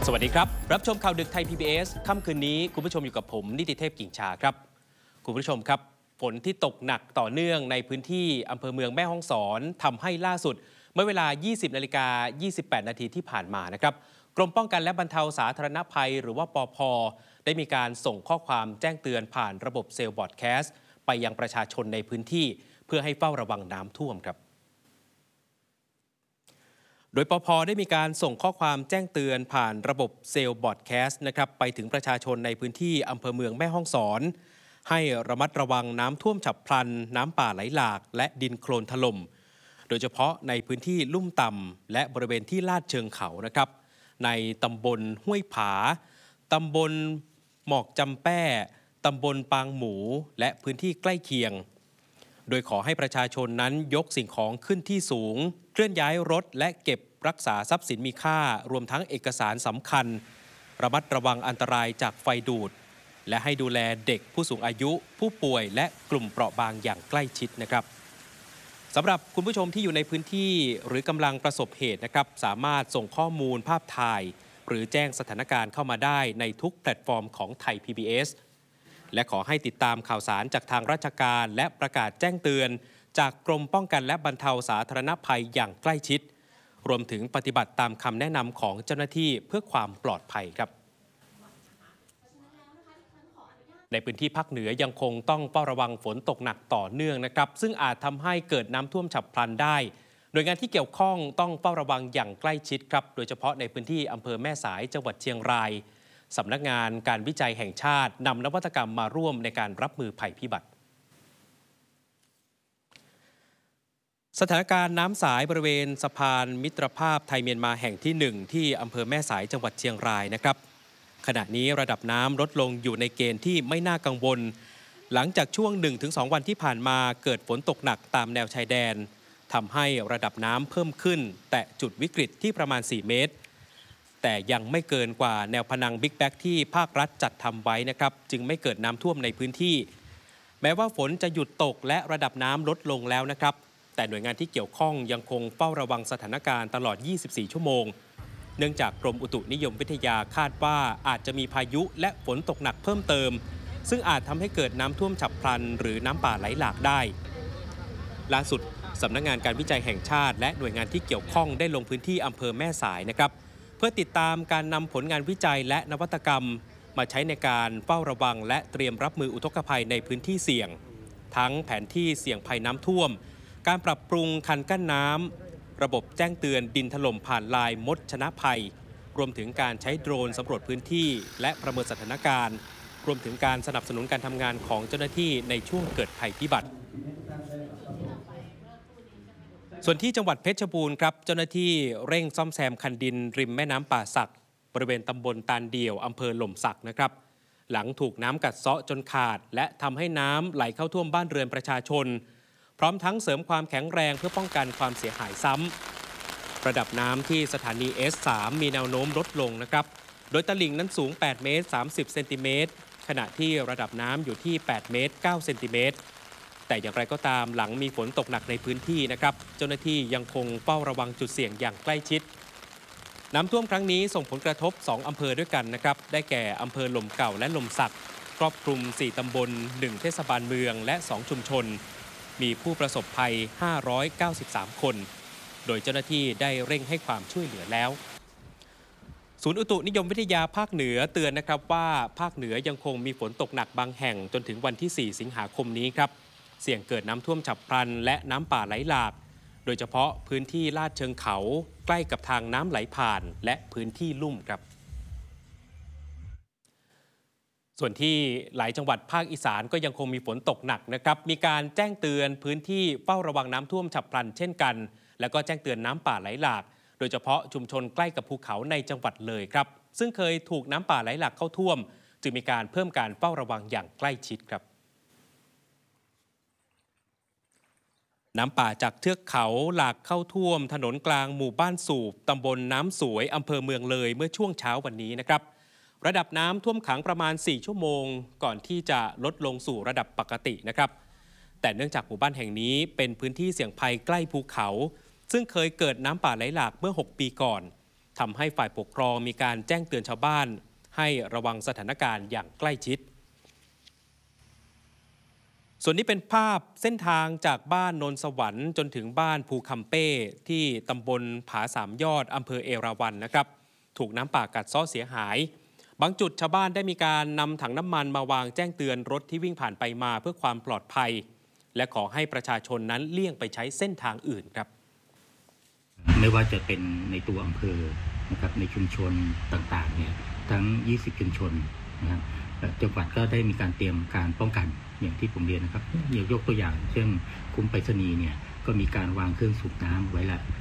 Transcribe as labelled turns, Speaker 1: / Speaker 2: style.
Speaker 1: สวัสดีครับรับชมข่าวดึกไทย PBS ค่ำคืนนี้คุณผู้ชมอยู่กับผมนิติเทพกิ่งชาครับคุณผู้ชมครับฝนที่ตกหนักต่อเนื่องในพื้นที่อำเภอเมืองแม่ฮ่องสอนทำให้ล่าสุดเมื่อเวลา 20:28 นาทีที่ผ่านมานะครับกรมป้องกันและบรรเทาสาธารณภัยหรือว่าปภ.ได้มีการส่งข้อความแจ้งเตือนผ่านระบบเซลล์บอร์ดแคสต์ไปยังประชาชนในพื้นที่เพื่อให้เฝ้าระวังน้ำท่วมครับโดยปภ.ได้มีการส่งข้อความแจ้งเตือนผ่านระบบเซลล์บอร์ดแคสต์นะครับไปถึงประชาชนในพื้นที่อำเภอเมืองแม่ฮ่องสอนให้ระมัดระวังน้ำท่วมฉับพลันน้ำป่าไหลหลากและดินโคลนถล่มโดยเฉพาะในพื้นที่ลุ่มต่ำและบริเวณที่ลาดเชิงเขานะครับในตำบลห้วยผาตำบลหมอกจำแป้ตำบลปางหมูและพื้นที่ใกล้เคียงโดยขอให้ประชาชนนั้นยกสิ่งของขึ้นที่สูงเคลื่อนย้ายรถและเก็บรักษาทรัพย์สินมีค่ารวมทั้งเอกสารสำคัญระมัดระวังอันตรายจากไฟดูดและให้ดูแลเด็กผู้สูงอายุผู้ป่วยและกลุ่มเปราะบางอย่างใกล้ชิดนะครับสำหรับคุณผู้ชมที่อยู่ในพื้นที่หรือกำลังประสบเหตุนะครับสามารถส่งข้อมูลภาพถ่ายหรือแจ้งสถานการณ์เข้ามาได้ในทุกแพลตฟอร์มของไทย PBS และขอให้ติดตามข่าวสารจากทางราชการและประกาศแจ้งเตือนจากกรมป้องกันและบรรเทาสาธารณภัยอย่างใกล้ชิดรวมถึงปฏิบัติตามคำแนะนำของเจ้าหน้าที่เพื่อความปลอดภัยครับในพื้นที่ภาคเหนือยังคงต้องเฝ้าระวังฝนตกหนักต่อเนื่องนะครับซึ่งอาจทำให้เกิดน้ำท่วมฉับพลันได้หน่วยงานที่เกี่ยวข้องต้องเฝ้าระวังอย่างใกล้ชิดครับโดยเฉพาะในพื้นที่อำเภอแม่สายจังหวัดเชียงรายสำนักงานการวิจัยแห่งชาตินำนวัตกรรมมาร่วมในการรับมือภัยพิบัติสถานการณ์น้ำสายบริเวณสะพานมิตรภาพไทยเมียนมาแห่งที่1ที่อำเภอแม่สายจังหวัดเชียงรายนะครับขณะนี้ระดับน้ำลดลงอยู่ในเกณฑ์ที่ไม่น่ากังวลหลังจากช่วง 1-2 วันที่ผ่านมาเกิดฝนตกหนักตามแนวชายแดนทำให้ระดับน้ำเพิ่มขึ้นแตะจุดวิกฤตที่ประมาณ4 เมตรแต่ยังไม่เกินกว่าแนวพนังบิ๊กแบ็กที่ภาครัฐจัดทำไว้นะครับจึงไม่เกิดน้ำท่วมในพื้นที่แม้ว่าฝนจะหยุดตกและระดับน้ำลดลงแล้วนะครับแต่หน่วยงานที่เกี่ยวข้องยังคงเฝ้าระวังสถานการณ์ตลอด 24 ชั่วโมงเนื่องจากกรมอุตุนิยมวิทยาคาดว่าอาจจะมีพายุและฝนตกหนักเพิ่มเติมซึ่งอาจทำให้เกิดน้ำท่วมฉับพลันหรือน้ำป่าไหลหลากได้ล่าสุดสำนักงานการวิจัยแห่งชาติและหน่วยงานที่เกี่ยวข้องได้ลงพื้นที่อำเภอแม่สายนะครับเพื่อติดตามการนำผลงานวิจัยและนวัตกรรมมาใช้ในการเฝ้าระวังและเตรียมรับมืออุทกภัยในพื้นที่เสี่ยงทั้งแผนที่เสี่ยงภัยน้ำท่วมการปรับปรุงคันกั้นน้ำระบบแจ้งเตือนดินถล่มผ่านไลน์มดชนะภัยรวมถึงการใช้โดรนสำรวจพื้นที่และประเมินสถานการณ์รวมถึงการสนับสนุนการทำงานของเจ้าหน้าที่ในช่วงเกิดภัยพิบัติส่วนที่จังหวัดเพชรบูรณ์ครับเจ้าหน้าที่เร่งซ่อมแซมคันดินริมแม่น้ำป่าสักบริเวณตำบลตาลเดี่ยวอำเภอหล่มสักนะครับหลังถูกน้ำกัดเซาะจนขาดและทำให้น้ำไหลเข้าท่วมบ้านเรือนประชาชนพร้อมทั้งเสริมความแข็งแรงเพื่อป้องกันความเสียหายซ้ำระดับน้ำที่สถานี S3 มีแนวโน้มลดลงนะครับโดยตลิ่งนั้นสูง8 เมตร 30 เซนติเมตรขณะที่ระดับน้ำอยู่ที่8 เมตร 9 เซนติเมตรแต่อย่างไรก็ตามหลังมีฝนตกหนักในพื้นที่นะครับเจ้าหน้าที่ยังคงเฝ้าระวังจุดเสี่ยงอย่างใกล้ชิดน้ำท่วมครั้งนี้ส่งผลกระทบ2อำเภอด้วยกันนะครับได้แก่อำเภอหล่มเก่าและหล่มสักครอบคลุม4ตำบล1เทศบาลเมืองและ2ชุมชนมีผู้ประสบภัย593คนโดยเจ้าหน้าที่ได้เร่งให้ความช่วยเหลือแล้วศูนย์อุตุนิยมวิทยาภาคเหนือเตือนนะครับว่าภาคเหนือยังคงมีฝนตกหนักบางแห่งจนถึงวันที่4 สิงหาคมนี้ครับเสี่ยงเกิดน้ำท่วมฉับพลันและน้ำป่าไหลหลากโดยเฉพาะพื้นที่ลาดเชิงเขาใกล้กับทางน้ำไหลผ่านและพื้นที่ลุ่มครับส่วนที่หลายจังหวัดภาคอีสานก็ยังคงมีฝนตกหนักนะครับมีการแจ้งเตือนพื้นที่เฝ้าระวังน้ำท่วมฉับพลันเช่นกันแล้วก็แจ้งเตือนน้ำป่าไหลหลากโดยเฉพาะชุมชนใกล้กับภูเขาในจังหวัดเลยครับซึ่งเคยถูกน้ำป่าไหลหลากเข้าท่วมจึงมีการเพิ่มการเฝ้าระวังอย่างใกล้ชิดครับน้ำป่าจากเทือกเขาหลากเข้าท่วมถนนกลางหมู่บ้านสูบตำบลน้ำสวยอำเภอเมืองเลยเมื่อช่วงเช้าวันนี้นะครับระดับน้ำท่วมขังประมาณ4 ชั่วโมงก่อนที่จะลดลงสู่ระดับปกตินะครับแต่เนื่องจากหมู่บ้านแห่งนี้เป็นพื้นที่เสี่ยงภัยใกล้ภูเขาซึ่งเคยเกิดน้ำป่าไหลหลากเมื่อ6 ปีก่อนทำให้ฝ่ายปกครองมีการแจ้งเตือนชาวบ้านให้ระวังสถานการณ์อย่างใกล้ชิดส่วนนี้เป็นภาพเส้นทางจากบ้านโนนสวรรค์จนถึงบ้านภูคำเป้ที่ตำบลผาสามยอดอำเภอเอราวัณนะครับถูกน้ำป่ากัดเซาะเสียหายบางจุดชาวบ้านได้มีการนำถังน้ำมันมาวางแจ้งเตือนรถที่วิ่งผ่านไปมาเพื่อความปลอดภัยและขอให้ประชาชนนั้นเลี่ยงไปใช้เส้นทางอื่นครับ
Speaker 2: ไม่ว่าจะเป็นในตัวอำเภอนะครับในชุมชนต่างๆเนี่ยทั้ง20ชุมชนนะครับจังหวัดก็ได้มีการเตรียมการป้องกันอย่างที่ผมเรียนนะครับยกตัวอย่างเช่นคุ้มไปรษณีย์เนี่ยก็มีการวางเครื่องสูบน้ำไว้ละ